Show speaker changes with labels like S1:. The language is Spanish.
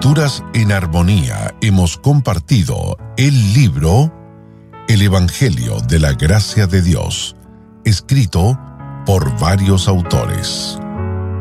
S1: Lecturas en Armonía hemos compartido el libro El Evangelio de la Gracia de Dios, escrito por varios autores.